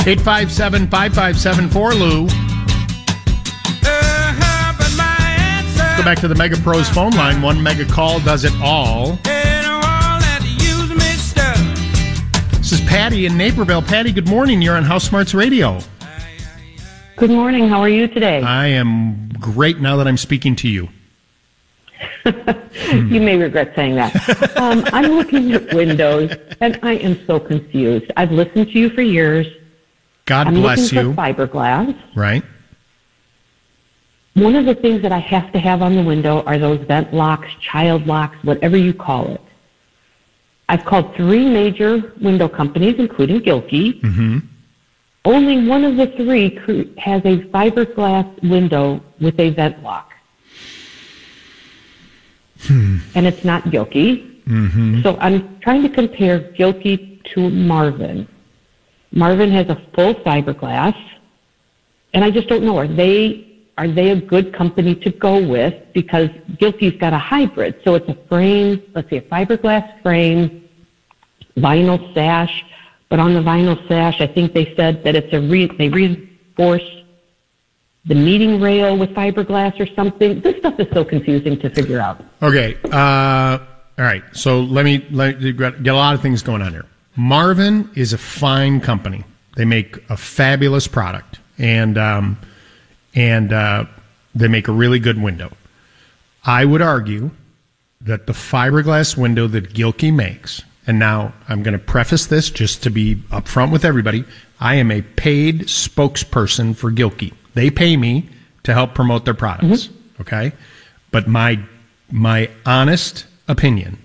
857-5574, Lou. Let's go back to the Mega Pros phone line. One mega call does it all. This is Patty in Naperville. Patty, good morning. You're on House Smarts Radio. Good morning. How are you today? I am great now that I'm speaking to you. You may regret saying that. I'm looking at windows, and I am so confused. I've listened to you for years. God bless you. I'm looking for fiberglass. Right. One of the things that I have to have on the window are those vent locks, child locks, whatever you call it. I've called 3 major window companies, including Gilkey. Mm-hmm. Only one of the 3 has a fiberglass window with a vent lock. And it's not Gilkey. Mm-hmm. So I'm trying to compare Gilkey to Marvin. Marvin has a full fiberglass, and I just don't know. Are they a good company to go with? Because Gilkey's got a hybrid, so it's a frame, let's say a fiberglass frame, vinyl sash. But on the vinyl sash, I think they said that it's they reinforce the meeting rail with fiberglass or something. This stuff is so confusing to figure out. Okay. All right. So let me get a lot of things going on here. Marvin is a fine company. They make a fabulous product, and they make a really good window. I would argue that the fiberglass window that Gilkey makes, and now I'm going to preface this just to be upfront with everybody, I am a paid spokesperson for Gilkey. They pay me to help promote their products, okay? But my honest opinion